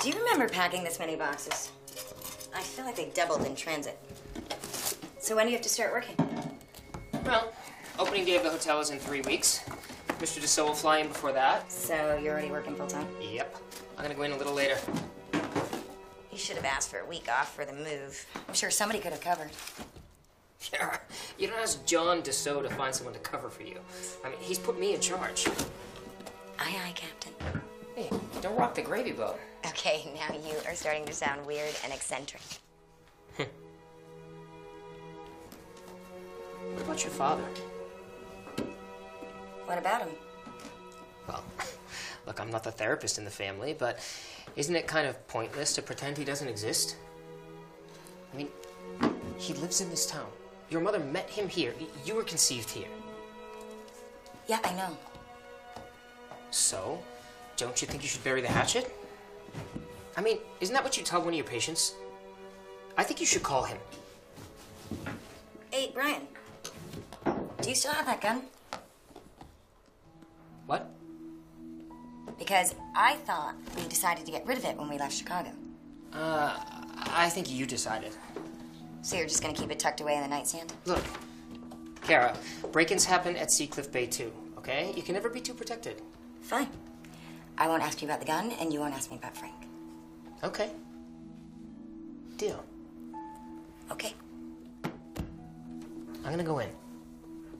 Do you remember packing this many boxes? I feel like they doubled in transit. So when do you have to start working? Well, opening day of the hotel is in 3 weeks. Mr. Dussault will fly in before that. So you're already working full-time? Yep. I'm gonna go in a little later. You should have asked for a week off for the move. I'm sure somebody could have covered. Yeah, you don't ask John Dussault to find someone to cover for you. I mean, he's put me in charge. Aye, aye, Captain. Hey, don't rock the gravy boat. Okay, now you are starting to sound weird and eccentric. What about your father? What about him? Well, look, I'm not the therapist in the family, but isn't it kind of pointless to pretend he doesn't exist? I mean, he lives in this town. Your mother met him here. You were conceived here. Yeah, I know. So, don't you think you should bury the hatchet? I mean, isn't that what you tell one of your patients? I think you should call him. Hey, Brian. Do you still have that gun? What? Because I thought we decided to get rid of it when we left Chicago. I think you decided. So you're just gonna keep it tucked away in the nightstand? Look, Kara, break-ins happen at Seacliff Bay too, okay? You can never be too protected. Fine. I won't ask you about the gun, and you won't ask me about Frank. Okay. Deal. Okay. I'm gonna go in.